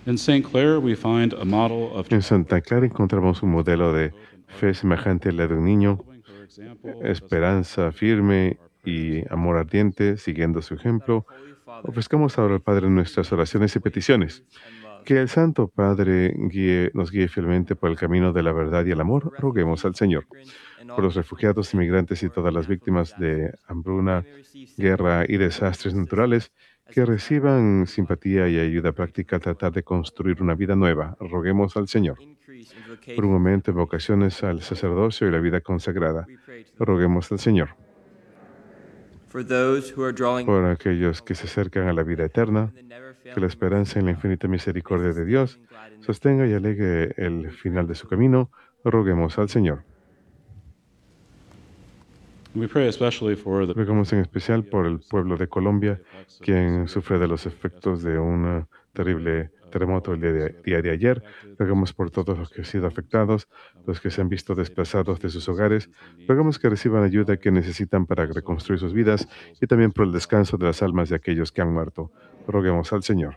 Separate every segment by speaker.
Speaker 1: In St. Clair, we find a model of
Speaker 2: En
Speaker 1: child
Speaker 2: Santa Clara encontramos un modelo de
Speaker 1: hope and
Speaker 2: fe
Speaker 1: hope.
Speaker 2: semejante a la de un niño,
Speaker 1: Following her example, let us
Speaker 2: esperanza
Speaker 1: offer to God
Speaker 2: firme
Speaker 1: our prayers
Speaker 2: y
Speaker 1: and
Speaker 2: amor
Speaker 1: petitions.
Speaker 2: ardiente, siguiendo su
Speaker 3: That our
Speaker 2: ejemplo.
Speaker 3: Holy Father,
Speaker 2: Ofrezcamos ahora al Padre
Speaker 3: faithfully
Speaker 2: nuestras
Speaker 3: leads us
Speaker 2: oraciones
Speaker 3: in
Speaker 2: y
Speaker 3: the way of
Speaker 2: peticiones.
Speaker 3: truth and love.
Speaker 2: Que el Santo Padre nos guíe fielmente por el camino de la verdad y el
Speaker 3: For
Speaker 2: amor. Roguemos al
Speaker 3: refugees,
Speaker 2: Señor.
Speaker 3: immigrants, and
Speaker 2: Por
Speaker 3: all
Speaker 2: los
Speaker 3: victims of
Speaker 2: refugiados,
Speaker 3: famine
Speaker 2: inmigrantes y
Speaker 3: or
Speaker 2: todas las
Speaker 3: natural
Speaker 2: víctimas de
Speaker 3: disasters, that they
Speaker 2: hambruna,
Speaker 3: may receive
Speaker 2: guerra
Speaker 3: sympathy
Speaker 2: y
Speaker 3: and practical
Speaker 2: desastres
Speaker 3: assistance
Speaker 2: naturales,
Speaker 3: as
Speaker 2: que
Speaker 3: they travel in their
Speaker 2: reciban
Speaker 3: new life.
Speaker 2: simpatía y ayuda
Speaker 3: We pray for
Speaker 2: práctica al
Speaker 3: joy
Speaker 2: tratar de construir
Speaker 3: and
Speaker 2: una vida nueva. Roguemos al Señor.
Speaker 3: increase in
Speaker 2: Por un
Speaker 3: vocations and
Speaker 2: momento, en
Speaker 3: vocations
Speaker 2: vocaciones al sacerdocio y la vida consagrada.
Speaker 3: we pray to the Lord.
Speaker 2: Roguemos al Señor.
Speaker 3: For those who are drawing
Speaker 2: Por aquellos que se acercan a la vida eterna,
Speaker 3: and the never
Speaker 2: que la
Speaker 3: failing mercy
Speaker 2: esperanza
Speaker 3: of
Speaker 2: en la
Speaker 3: God
Speaker 2: infinita
Speaker 3: may
Speaker 2: misericordia de
Speaker 3: sustain
Speaker 2: Dios
Speaker 3: and gladden their
Speaker 2: sostenga y
Speaker 3: steps.
Speaker 2: alegue el
Speaker 3: We pray
Speaker 2: final de
Speaker 3: to
Speaker 2: su
Speaker 3: the Lord.
Speaker 2: camino. Roguemos al Señor.
Speaker 1: We pray especially for the
Speaker 2: Rogamos en especial por el pueblo de Colombia, quien sufre de los efectos de un terrible terremoto el día de ayer. Rogamos por todos los que han sido afectados, los que se han visto desplazados de sus hogares. Rogamos que reciban ayuda que necesitan para reconstruir sus vidas y también por el descanso de las almas de aquellos que han muerto. Roguemos al Señor.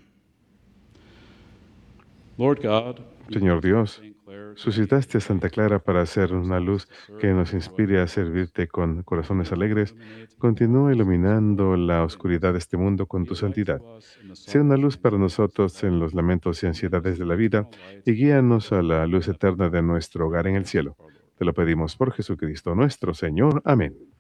Speaker 1: Lord God, you
Speaker 2: Señor
Speaker 1: appointed
Speaker 2: Dios,
Speaker 1: St. Clair to be
Speaker 2: suscitaste a
Speaker 1: a
Speaker 2: Santa Clara para hacer
Speaker 1: who
Speaker 2: una
Speaker 1: seeks
Speaker 2: luz
Speaker 1: to serve
Speaker 2: que
Speaker 1: in
Speaker 2: nos
Speaker 1: joy
Speaker 2: inspire a
Speaker 1: and peace.
Speaker 2: servirte con corazones alegres,
Speaker 1: Illuminate the
Speaker 2: continúa
Speaker 1: darkness of this
Speaker 2: iluminando
Speaker 1: world
Speaker 2: la
Speaker 1: in your
Speaker 2: oscuridad de este
Speaker 1: mercy.
Speaker 2: mundo con
Speaker 1: Be
Speaker 2: tu
Speaker 1: a light
Speaker 2: santidad.
Speaker 1: to us in the
Speaker 2: Sea una
Speaker 1: sorrows and
Speaker 2: luz para
Speaker 1: anxieties of
Speaker 2: nosotros en
Speaker 1: life,
Speaker 2: los lamentos y
Speaker 1: and give us
Speaker 2: ansiedades de
Speaker 1: the
Speaker 2: la vida
Speaker 1: eternal light
Speaker 2: y guíanos
Speaker 1: of
Speaker 2: a
Speaker 1: the
Speaker 2: la
Speaker 1: home in
Speaker 2: luz
Speaker 1: heaven.
Speaker 2: eterna de nuestro hogar en el cielo.
Speaker 1: Our Lord.
Speaker 2: Te lo pedimos por Jesucristo nuestro Señor. Amén.